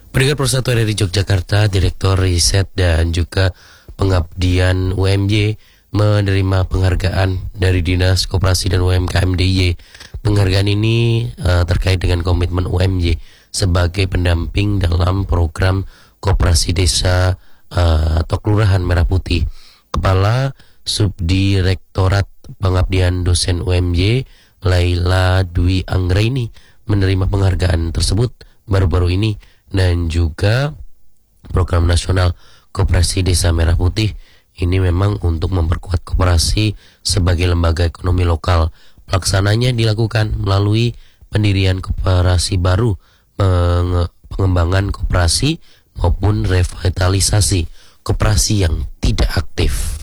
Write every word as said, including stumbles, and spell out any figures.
Pendengar Persatuan dari Yogyakarta, Direktur Riset dan juga Pengabdian U M Y menerima penghargaan dari Dinas Koperasi dan U M K M D I Y. Penghargaan ini uh, terkait dengan komitmen U M Y sebagai pendamping dalam program Koperasi Desa uh, atau Kelurahan Merah Putih. Kepala Subdirektorat Pengabdian Dosen U M Y, Laila Dwi Anggraini, menerima penghargaan tersebut baru-baru ini, dan juga program nasional Koperasi Desa Merah Putih ini memang untuk memperkuat koperasi sebagai lembaga ekonomi lokal. Pelaksananya dilakukan melalui pendirian koperasi baru, pengembangan koperasi maupun revitalisasi koperasi yang tidak aktif.